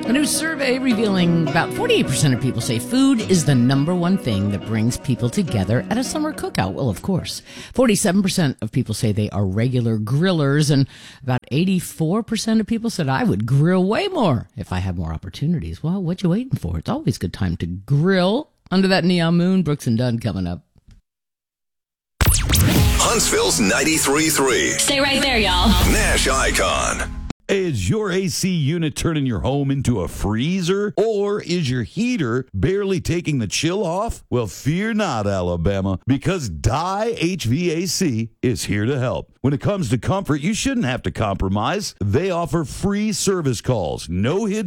A new survey revealing about 48% of people say food is the number one thing that brings people together at a summer cookout. Well, of course. 47% of people say they are regular grillers, and about 84% of people said I would grill way more if I had more opportunities. Well, what you waiting for? It's always a good time to grill under that neon moon. Brooks and Dunn coming up. Huntsville's 93.3. Stay right there, y'all. Nash Icon. Is your AC unit turning your home into a freezer? Or is your heater barely taking the chill off? Well, fear not, Alabama, because Dye HVAC is here to help. When it comes to comfort, you shouldn't have to compromise. They offer free service calls, no hidden